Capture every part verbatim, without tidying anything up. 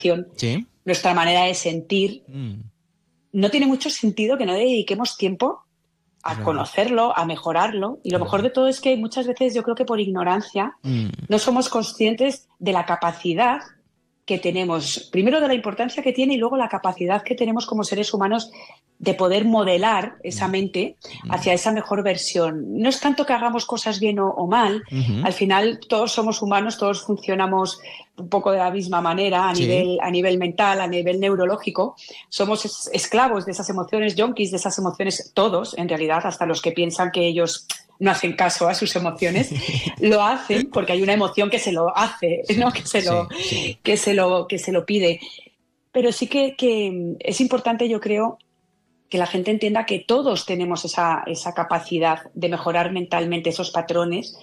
¿Sí? nuestra manera de sentir, Mm. no tiene mucho sentido que no dediquemos tiempo Es a verdad. conocerlo, a mejorarlo. Y lo Es mejor verdad. de todo es que muchas veces yo creo que por ignorancia Mm. no somos conscientes de la capacidad que tenemos, primero de la importancia que tiene y luego la capacidad que tenemos como seres humanos de poder modelar esa Mm. mente Mm. hacia esa mejor versión. No es tanto que hagamos cosas bien o, o mal, Ujú. al final todos somos humanos, todos funcionamos un poco de la misma manera a, Sí. nivel, a nivel mental, a nivel neurológico. Somos es- esclavos de esas emociones, junkies de esas emociones, todos en realidad, hasta los que piensan que ellos no hacen caso a sus emociones, lo hacen porque hay una emoción que se lo hace, Sí, ¿no? que, se lo, sí, sí. que, se lo, que se lo pide. Pero sí que, que es importante, yo creo, que la gente entienda que todos tenemos esa, esa capacidad de mejorar mentalmente esos patrones.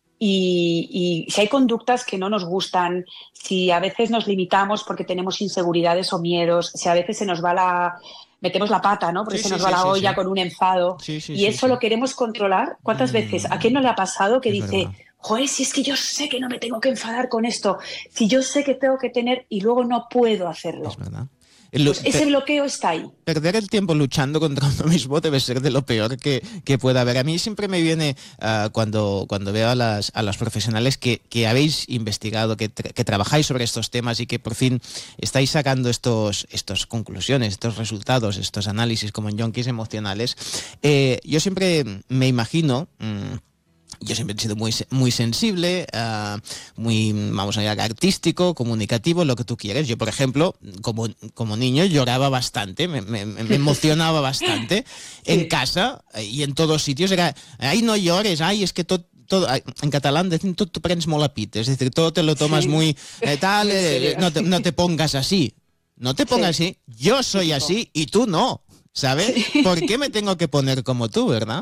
Y, y si hay conductas que no nos gustan, si a veces nos limitamos porque tenemos inseguridades o miedos, si a veces se nos va la, metemos la pata, ¿no? Porque Sí, se sí, nos va sí, la sí, olla sí. con un enfado Sí, sí, y sí, eso sí. lo queremos controlar. ¿Cuántas veces? ¿A quién Mm. no le ha pasado que Es dice, verdad. joder, si es que yo sé que no me tengo que enfadar con esto, si yo sé que tengo que tener y luego no puedo Es hacerlo? verdad. El- Pues ese pe- bloqueo está ahí. Perder el tiempo luchando contra uno mismo debe ser de lo peor que, que pueda haber. A mí siempre me viene uh, cuando, cuando veo a las, a las profesionales que, que habéis investigado, que, tra que trabajáis sobre estos temas y que por fin estáis sacando estos, estos conclusiones, estos resultados, estos análisis como en Junkies Emocionales. Eh, yo siempre me imagino... Mmm, Yo siempre he sido muy, muy sensible, uh, muy, vamos a llamar, artístico, comunicativo, lo que tú quieres. Yo, por ejemplo, como, como niño lloraba bastante, me, me, me emocionaba bastante. Sí. En casa y en todos sitios era, ay, no llores, ay, es que todo... Todo, en catalán dicen todo te prens molt a pit, es decir, todo te lo tomas Sí. muy eh, tal, eh, no, te, no te pongas así, no te pongas Sí. así, yo soy Típico. así y tú no, ¿sabes? Sí. ¿Por qué me tengo que poner como tú, verdad?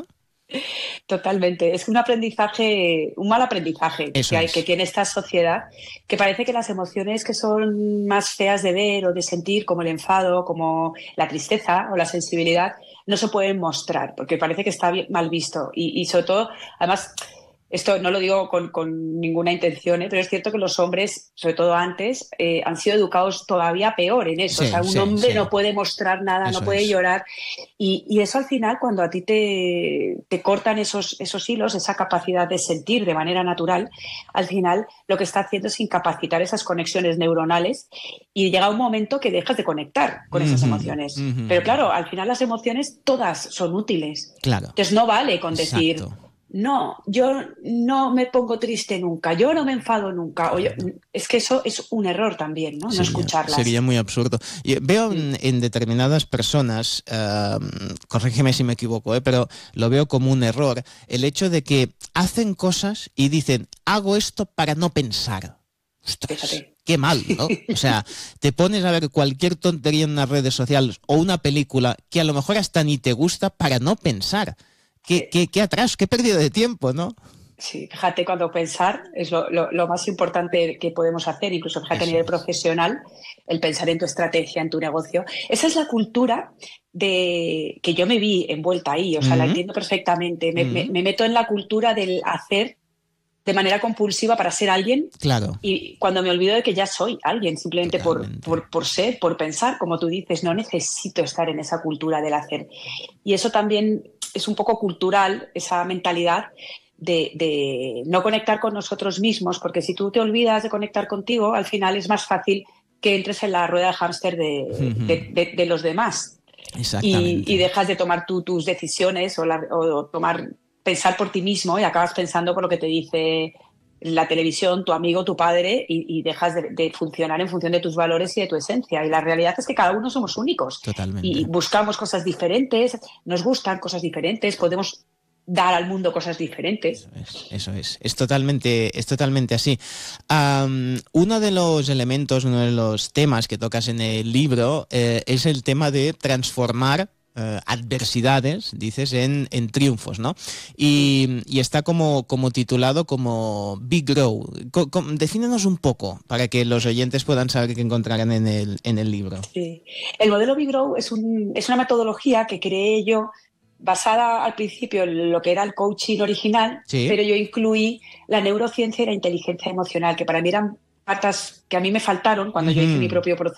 Totalmente. Es un aprendizaje, un mal aprendizaje Eso que hay, que es. tiene esta sociedad, que parece que las emociones que son más feas de ver o de sentir, como el enfado, como la tristeza o la sensibilidad, no se pueden mostrar, porque parece que está bien, mal visto. Y, y sobre todo, además, esto no lo digo con, con ninguna intención, ¿eh? Pero es cierto que los hombres, sobre todo antes, eh, han sido educados todavía peor en eso. O Sí, sea, un sí, hombre sí. no puede mostrar nada, Eso no puede es. llorar. Y, y eso al final, cuando a ti te, te cortan esos, esos hilos, esa capacidad de sentir de manera natural, al final lo que está haciendo es incapacitar esas conexiones neuronales y llega un momento que dejas de conectar con esas Uh-huh, emociones. uh-huh. Pero claro, al final las emociones todas son útiles. Claro. Entonces no vale con decir, Exacto. no, yo no me pongo triste nunca, yo no me enfado nunca. O yo, es que eso es un error también, ¿no? No Sería, escucharlas. sería muy absurdo. Y veo en, en determinadas personas, uh, corrígeme si me equivoco, ¿eh? Pero lo veo como un error, el hecho de que hacen cosas y dicen, hago esto para no pensar. Ostras, Fíjate. qué mal, ¿no? O sea, te pones a ver cualquier tontería en las redes sociales o una película que a lo mejor hasta ni te gusta para no pensar. ¿Qué, qué, qué atrás? ¿Qué pérdida de tiempo, no? Sí, fíjate, cuando pensar es lo, lo, lo más importante que podemos hacer, incluso fíjate a nivel profesional, el pensar en tu estrategia, en tu negocio. Esa es la cultura de que yo me vi envuelta ahí, o sea, Mm-hmm. la entiendo perfectamente. Me, Mm-hmm. me, me meto en la cultura del hacer de manera compulsiva para ser alguien. Claro. Y cuando me olvido de que ya soy alguien, simplemente por, por, por ser, por pensar, como tú dices, no necesito estar en esa cultura del hacer. Y eso también es un poco cultural, esa mentalidad de, de no conectar con nosotros mismos, porque si tú te olvidas de conectar contigo, al final es más fácil que entres en la rueda de hámster de, Mm-hmm. de, de, de los demás. Exactamente. Y, y dejas de tomar tú tus decisiones o, la, o tomar... pensar por ti mismo y acabas pensando por lo que te dice la televisión, tu amigo, tu padre y, y dejas de, de funcionar en función de tus valores y de tu esencia. Y la realidad es que cada uno somos únicos. Totalmente. Y buscamos cosas diferentes, nos gustan cosas diferentes, podemos dar al mundo cosas diferentes. Eso es, eso es. Es totalmente, es totalmente así. Um, uno de los elementos, uno de los temas que tocas en el libro eh, es el tema de transformar Uh, adversidades, dices, en, en triunfos, ¿no? Y, y está como, como titulado como Big Grow. Co, co, defínenos un poco para que los oyentes puedan saber qué encontrarán en el, en el libro. Sí. El modelo Big Grow es, un, es una metodología que creé yo basada al principio en lo que era el coaching original, ¿Sí? pero yo incluí la neurociencia y la inteligencia emocional, que para mí eran patas que a mí me faltaron cuando uh-huh. yo hice mi propio proceso